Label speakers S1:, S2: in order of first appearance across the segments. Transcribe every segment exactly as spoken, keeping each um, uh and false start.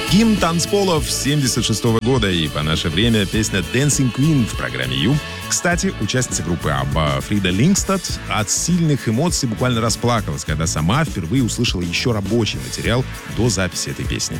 S1: Гимн танцполов семьдесят шестого года и по наше время песня «Dancing Queen» в программе «Ю». Кстати, участница группы ABBA Фрида Лингстад от сильных эмоций буквально расплакалась, когда сама впервые услышала еще рабочий материал до записи этой песни.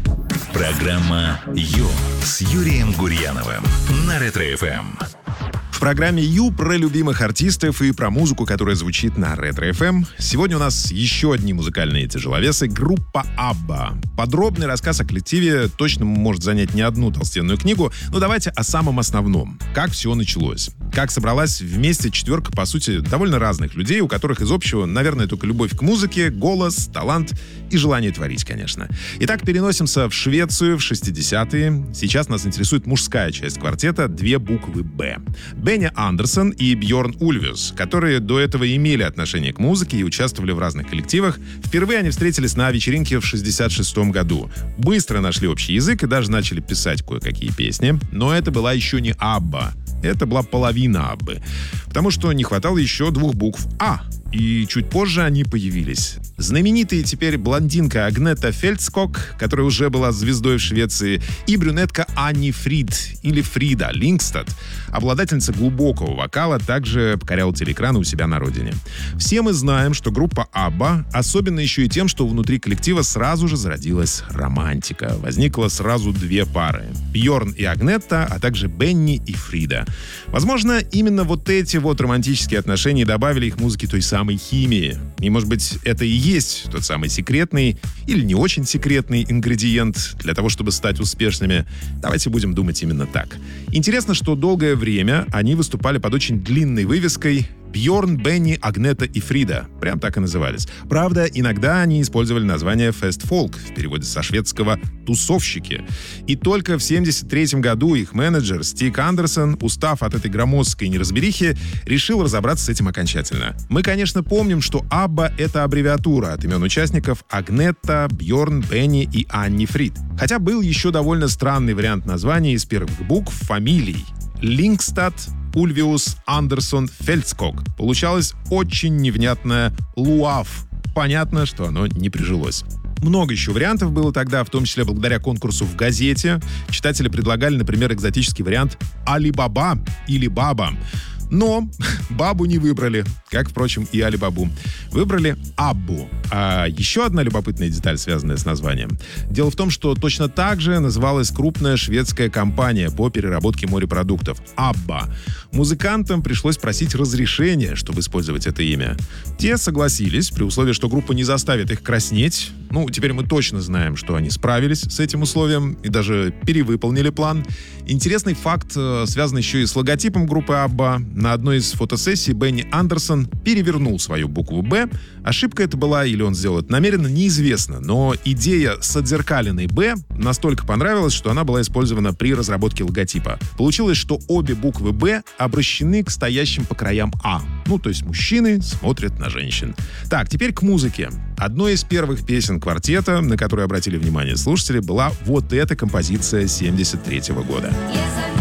S2: Программа «Ю» с Юрием Гурьяновым на Ретро-эф эм.
S1: В программе «Ю» про любимых артистов и про музыку, которая звучит на Ретро-эф эм. Сегодня у нас еще одни музыкальные тяжеловесы — группа ABBA. Подробный рассказ о коллективе точно может занять не одну толстенную книгу, но давайте о самом основном. Как все началось? Как собралась вместе четверка, по сути, довольно разных людей, у которых из общего, наверное, только любовь к музыке, голос, талант и желание творить, конечно. Итак, переносимся в Швецию в шестидесятые. Сейчас нас интересует мужская часть квартета, две буквы «Б». Бенни Андерсон и Бьорн Ульвиус, которые до этого имели отношение к музыке и участвовали в разных коллективах. Впервые они встретились на вечеринке в шестьдесят шестом году. Быстро нашли общий язык и даже начали писать кое-какие песни. Но это была еще не ABBA. Это была половина ABBA. Потому что не хватало еще двух букв «А». И чуть позже они появились. Знаменитая теперь блондинка Агнета Фельдског, которая уже была звездой в Швеции, и брюнетка Анни Фрид, или Фрида Лингстад, обладательница глубокого вокала, также покоряла телеэкраны у себя на родине. Все мы знаем, что группа ABBA особенно еще и тем, что внутри коллектива сразу же зародилась романтика. Возникло сразу две пары — Бьорн и Агнета, а также Бенни и Фрида. Возможно, именно вот эти вот романтические отношения добавили их музыке той самой самой химии. И, может быть, это и есть тот самый секретный или не очень секретный ингредиент для того, чтобы стать успешными. Давайте будем думать именно так. Интересно, что долгое время они выступали под очень длинной вывеской Бьорн, Бенни, Агнета и Фрида. Прям так и назывались. Правда, иногда они использовали название «фест-фолк», в переводе со шведского «тусовщики». И только в семьдесят третьем году их менеджер Стик Андерсон, устав от этой громоздкой неразберихи, решил разобраться с этим окончательно. Мы, конечно, помним, что ABBA — это аббревиатура от имен участников Агнета, Бьорн, Бенни и Анни Фрид. Хотя был еще довольно странный вариант названия из первых букв фамилий — Лингстад, Ульвиус, Андерсон, Фельдског. Получалось очень невнятное «Луав». Понятно, что оно не прижилось. Много еще вариантов было тогда, в том числе благодаря конкурсу в газете. Читатели предлагали, например, экзотический вариант «Али-Баба» или «Баба». Но Бабу не выбрали, как, впрочем, и Али-Бабу. Выбрали Аббу. А еще одна любопытная деталь, связанная с названием. Дело в том, что точно так же называлась крупная шведская компания по переработке морепродуктов — Абба. Музыкантам пришлось просить разрешения, чтобы использовать это имя. Те согласились, при условии, что группа не заставит их краснеть. Ну, теперь мы точно знаем, что они справились с этим условием и даже перевыполнили план. Интересный факт связан еще и с логотипом группы Абба. На одной из фотосессий Бенни Андерсон перевернул свою букву «Б». Ошибка это была или он сделал это намеренно, неизвестно. Но идея с отзеркаленной «Б» настолько понравилась, что она была использована при разработке логотипа. Получилось, что обе буквы «Б» обращены к стоящим по краям «А». Ну, то есть мужчины смотрят на женщин. Так, теперь к музыке. Одной из первых песен квартета, на которую обратили внимание слушатели, была вот эта композиция семьдесят третьего года.